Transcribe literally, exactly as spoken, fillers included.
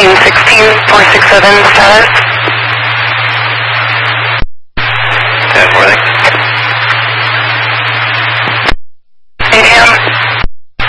fourteen sixteen, four six seven status. ten four,